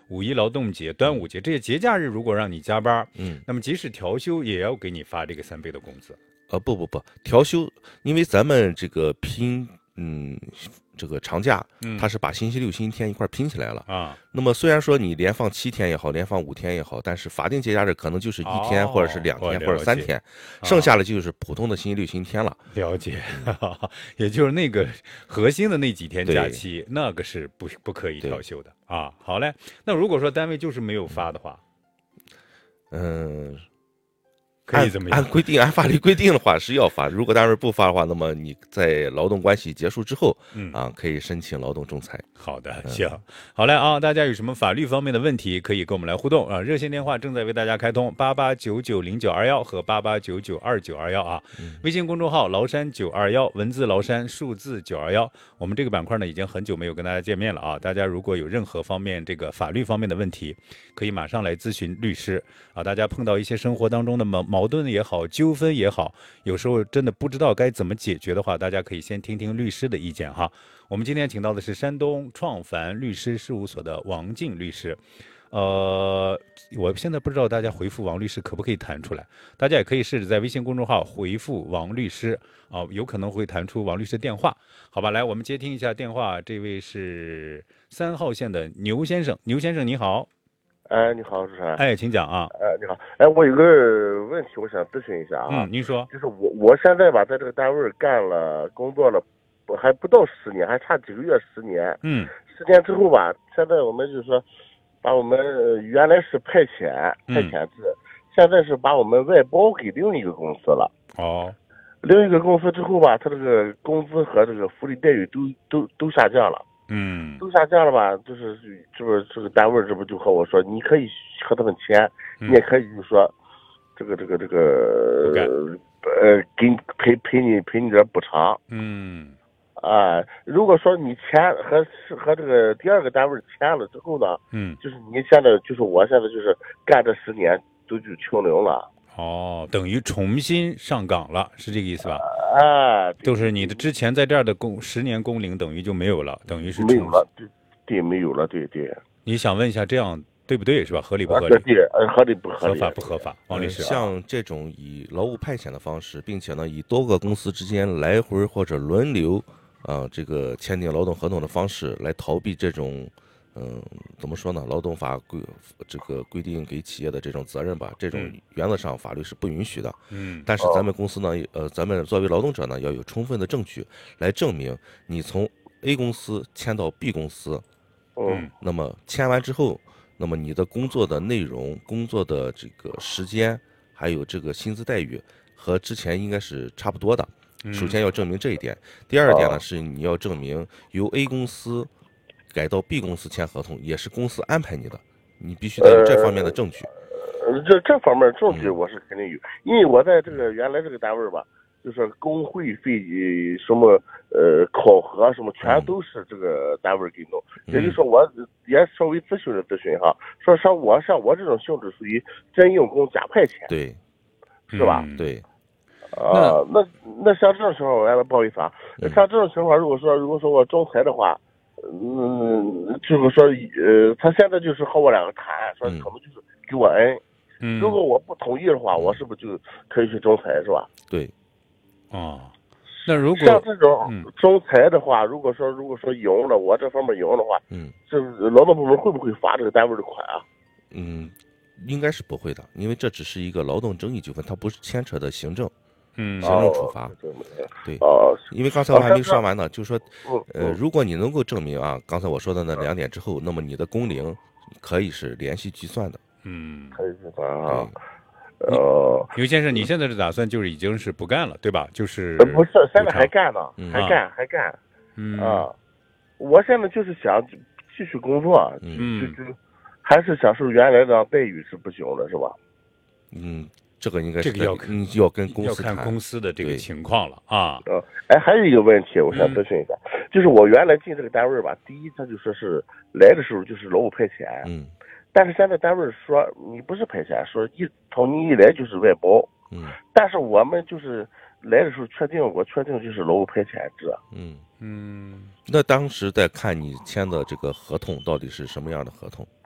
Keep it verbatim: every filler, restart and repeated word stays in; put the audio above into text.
五一劳动节、端午节这些节假日，如果让你加班， 嗯， 那么即使调休也要给你发这个三倍的工资。 呃，不不不，调休，因为咱们这个拼，嗯，这个长假， 嗯它是把星期六、星期天一块儿拼起来了。 啊， 那么虽然说你连放七天也好，连放五天也好，但是法定节假日可能就是一天， 哦或者是两天， 我了或者三解天， 啊剩下的就是普通的星期六、星期天了。 了解，也就是那个核心的那几天对假期，那个是不不可以对调休的啊。好嘞，那如果说单位就是没有发的话， 嗯， 可以怎么样按按？规定，按法律规定的话是要发。如果单位不发的话，那么你在劳动关系结束之后， 嗯啊，可以申请劳动仲裁。 好的，行，好嘞啊！大家有什么法律方面的问题，可以跟我们来互动啊。热线电话正在为大家开通，八八九九零九二幺和八八九九二九二幺啊。微信公众号崂山九二幺，文字崂山，数字九二幺。我们这个板块呢，已经很久没有跟大家见面了啊。大家如果有任何方面这个法律方面的问题，可以马上来咨询律师啊。大家碰到一些生活当中的矛矛盾也好，纠纷也好，有时候真的不知道该怎么解决的话，大家可以先听听律师的意见哈。我们今天请到的是山东创凡律师事务所的王静律师，呃，我现在不知道大家回复王律师可不可以弹出来，大家也可以试着在微信公众号回复王律师啊、有可能会弹出王律师电话，好吧？来，我们接听一下电话，这位是三号线的牛先生，牛先生你好， 哎，你好，主持人。 哎，请讲啊， 哎，你好。哎，我有个问题，我想咨询一下啊。 嗯，您说， 就是我我现在吧，在这个单位干了工作了，不还不到十年，还差几个月十年。 嗯十年之后吧，现在我们就是说，把我们呃原来是派遣嗯派遣制，现在是把我们外包给另一个公司了。 哦， 另一个公司之后吧，他这个工资和这个福利待遇都都都下降了。 嗯都下降了吧？就是这不这个单位这不就和我说，你可以和他们签， 嗯你也可以就是说，这个这个这不个干呃，给你赔赔你赔你点补偿嗯啊。如果说你签和和这个第二个单位签了之后呢， 嗯， 就是你现在就是我现在就是干这十年都就清零了。 哦，等于重新上岗了，是这个意思吧？ 啊，对就是你的之前在这儿的工十年工龄等于就没有了，等于是重没有了，对对，没有了，对对。 你想问一下，这样对不对？是吧？合理不啊， 合理？ 对对，呃，合理不合合理？ 法不合法？王律师呃啊， 像这种以劳务派遣的方式，并且呢以多个公司之间来回或者轮流，啊、这个签订劳动合同的方式来逃避这种，嗯、怎么说呢？劳动法规这个规定给企业的这种责任吧，这种嗯原则上法律是不允许的。 嗯但是咱们公司呢，呃，咱们作为劳动者呢，要有充分的证据来证明你从 A 公司签到 B 公司， 嗯那么签完之后，那么你的工作的内容、工作的这个时间，还有这个薪资待遇和之前应该是差不多的。 嗯首先要证明这一点，第二点哦呢是你要证明由 A 公司改到 B 公司签合同，也是公司安排你的，你必须得有这方面的证据。 呃，这这方面证据嗯我是肯定有，因为我在这个原来这个单位吧，就是工会费呃什么呃考核什么，全都是这个单位给弄。 嗯也就是说，我也稍微咨询了咨询哈，说像我像我这种性质属于真用工假派遣， 对是吧？ 嗯对， 啊，那那像这种情况，哎，不好意思啊， 嗯像这种情况，如果说如果说我仲裁的话，嗯，就是说呃，他现在就是和我两个谈，说嗯可能就是给我恩。 嗯， 如果我不同意的话，我是不是就可以去仲裁，是吧？ 对， 哦，那如果像这种嗯仲裁的话，如果说如果说赢了，我这方面赢的话， 嗯这劳动部门会不会罚这个单位的款啊？ 嗯，应该是不会的，因为这只是一个劳动争议纠纷，它不是牵扯的行政。 嗯行政处罚哦，对对哦， 因为刚才我还没说完呢，就说， 嗯呃， 嗯如果你能够证明啊，刚才我说的那两点之后，那么你的工龄可以是连续计算的。 嗯， 可以是啊， 对呃， 刘先生，你现在的打算就是已经是不干了，对吧？就是呃不是，现在补偿还干呢嗯， 还干还干嗯啊！我现在就是想继续工作，就嗯就就还是享受原来的待遇是不行的，是吧？ 嗯，这个应该是这个要在嗯要跟公要司谈。 看公司的这个对情况了啊。 呃，哎，还有一个问题，我想嗯咨询一下，就是我原来进这个单位吧，第一他就说是来的时候就是劳务派遣， 嗯但是现在单位说你不是派遣，说一从你一来就是外包， 嗯但是我们就是来的时候确定，我确定就是劳务派遣制。 嗯， 嗯， 那当时在看你签的这个合同到底是什么样的合同？